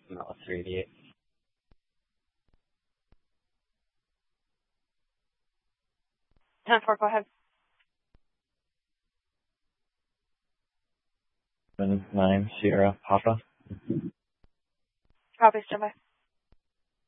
No, 388. 10-4, go ahead. 9 Sierra Papa. Copy, stand by.